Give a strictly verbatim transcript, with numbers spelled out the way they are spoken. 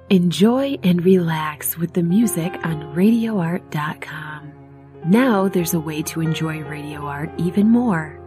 Enjoy and relax with the music on radio art dot com. Now there's a way to enjoy Radio Art even more.